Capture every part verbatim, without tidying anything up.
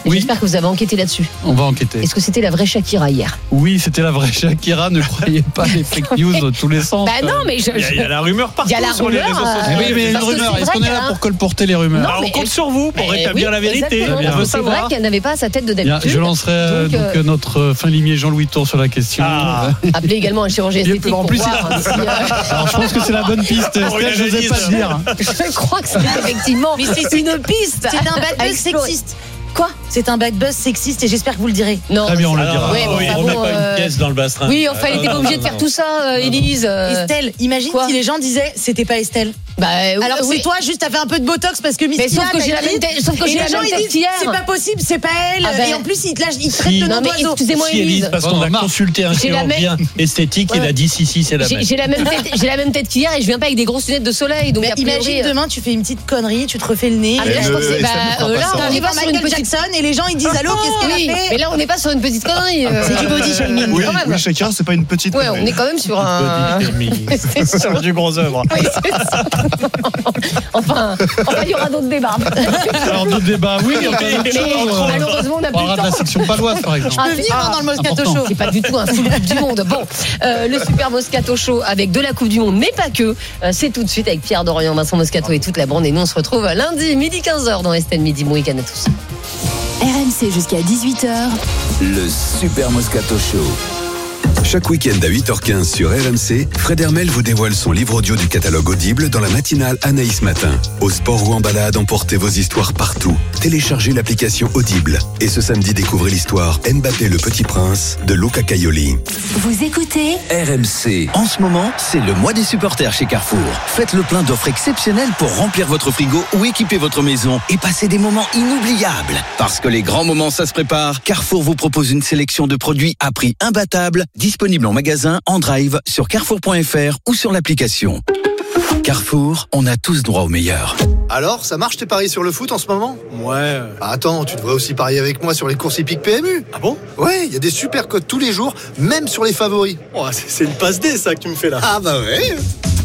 Oui. J'espère que vous avez enquêté là-dessus. On va enquêter. Est-ce que c'était la vraie Shakira hier? Oui, c'était la vraie Shakira. Ne croyez pas les fake news de tous les sens. Bah non, mais je. Il y, a, il y a la rumeur partout Il y a la sur les rumeur, réseaux sociaux. euh, oui, mais une parce que rumeur. c'est Est-ce vrai qu'on est qu'elle là a- pour colporter les rumeurs? Non, Alors, on mais- compte sur vous pour Mais rétablir oui, la vérité. exactement. On veut C'est vrai savoir. qu'elle n'avait pas sa tête de Bien, d'habitude. je lancerai euh, Donc, donc, euh, euh, notre fin limier Jean-Louis Tour sur la question. Ah. Appelez également un chirurgien Il y a- esthétique en pour plus, voir il- hein, si, euh, Alors, je pense que c'est la bonne piste. Pour une Estelle, je n'osais pas analyse. le dire. Je crois que c'est effectivement Mais c'est- une piste. C'est un bad à buzz explorer. sexiste. Quoi? C'est un bad buzz sexiste et j'espère que vous le direz. Non. Très bien, on le Alors, dira. Ouais, bon, oui, enfin, on n'a bon, pas euh, une pièce dans le bastring. Oui, enfin, il Ah, n'était pas non, obligé non, de faire non. tout ça, euh, Élise. euh, Estelle, imagine quoi si les gens disaient c'était pas Estelle. Bah, euh, Alors que oui. c'est toi, juste t'as fait un peu de botox parce que Miss Mais Tina, sauf que t'as j'ai la dit- même tête- sauf que et j'ai la les gens même ils tête disent qu'hier. c'est pas possible, c'est pas elle. Ah ben- Et en plus ils te lâchent, ils te traitent Si. de Non, nom mais d'oiseau. excusez-moi, Si, Élise. Élise, parce Oh, qu'on a Marc. consulté un J'ai la chirurgien esthétique, il a dit si, si, c'est la J'ai même. j'ai la même tête, j'ai la même tête qu'hier et je viens pas avec des grosses lunettes de soleil. Donc Mais a priori, imagine euh, demain tu fais une petite connerie, tu te refais le nez. Ah, mais là, Eh, je le- crois que c'est. Estelle Bah, ne fera euh, pas là, ça. on T'arrives est pas à sur une Michael petite. Jackson et les gens ils disent allô, qu'est-ce qu'elle Oui, a fait? mais là, on n'est pas sur une petite connerie. euh, C'est du body shaming. Oui, quand même. oui, Shakira, c'est pas une petite. Ouais, on est quand même sur un. C'est Sur du gros œuvre. Oui, c'est ça. Enfin, enfin, il y aura d'autres débats. Alors, d'autres débats. Oui, il y a plein d'autres Mais choses. malheureusement, on n'a On plus parlera le de la temps. section paloise, par exemple. Ah, Je peux c'est- venir ah, dans le Moscato important. Show. C'est pas du tout un full Coupe du Monde. Bon, euh, le Super Moscato Show avec de la Coupe du Monde, mais pas que. Euh, c'est tout de suite avec Pierre Dorian, Vincent Moscato et toute la bande. Et nous, on se retrouve lundi, midi quinze heures dans Estelle Midi. Bon week-end à tous. R M C jusqu'à dix-huit heures. Le Super Moscato Show. Chaque week-end à huit heures quinze sur R M C, Fred Hermel vous dévoile son livre audio du catalogue Audible dans la matinale Anaïs Matin. Au sport ou en balade, emportez vos histoires partout. Téléchargez l'application Audible. Et ce samedi, découvrez l'histoire Mbappé le Petit Prince de Luca Caioli. Vous écoutez R M C. En ce moment, c'est le mois des supporters chez Carrefour. Faites le plein d'offres exceptionnelles pour remplir votre frigo ou équiper votre maison et passer des moments inoubliables. Parce que les grands moments, ça se prépare, Carrefour vous propose une sélection de produits à prix imbattable, disponible en magasin, en drive, sur carrefour point f r ou sur l'application. Carrefour, on a tous droit au meilleur. Alors, ça marche tes paris sur le foot en ce moment? Ouais. Bah attends, tu devrais aussi parier avec moi sur les courses hippiques P M U. Ah bon? Ouais, il y a des super codes tous les jours, même sur les favoris. Oh, c'est c'est une passe D ça que tu me fais là. Ah bah ouais.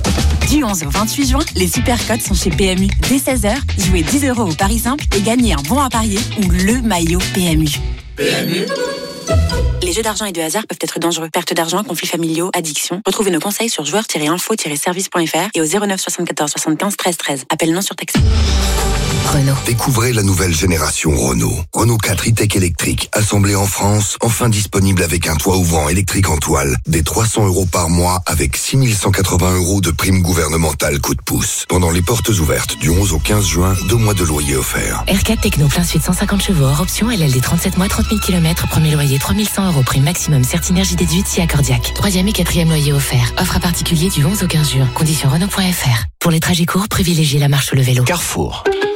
du onze au vingt-huit juin, les super codes sont chez P M U. Dès seize heures, jouez dix euros au pari simple et gagnez un bon à parier ou le maillot P M U. P M U. Les jeux d'argent et de hasard peuvent être dangereux. Perte d'argent, conflits familiaux, addiction. Retrouvez nos conseils sur joueurs tiret info tiret service point f r et au zéro neuf soixante-quatorze soixante-quinze treize treize. Appel non surtaxé. Renault. Découvrez la nouvelle génération Renault. Renault quatre e-Tech électrique, assemblé en France, enfin disponible avec un toit ouvrant électrique en toile, des trois cents euros par mois avec six mille cent quatre-vingts euros de prime gouvernementale coup de pouce. Pendant les portes ouvertes du onze au quinze juin, deux mois de loyer offerts. R quatre Techno, plein suite cent cinquante chevaux, hors option, L L D trente-sept mois, trente mille kilomètres, premier loyer trois mille cent euros, prime maximum, Certinergie déduite si accordiaque. Troisième et quatrième loyer offert. Offre à particulier du onze au quinze juin. Conditions Renault point f r. Pour les trajets courts, privilégiez la marche ou le vélo. Carrefour.